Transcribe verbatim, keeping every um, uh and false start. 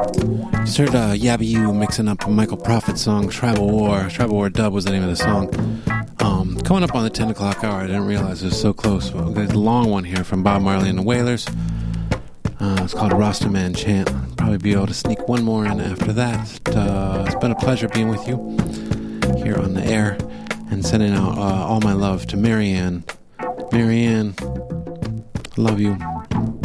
Just heard uh, Yabby U mixing up a Michael Prophet song, Tribal War. Tribal War Dub was the name of the song. Um, coming up on the ten o'clock hour, I didn't realize it was so close. Well, there's a long one here from Bob Marley and the Wailers. Uh, it's called Rasta Man Chant. I'll probably be able to sneak one more in after that. Uh, it's been a pleasure being with you here on the air and sending out uh, all my love to Marianne. Marianne, love you.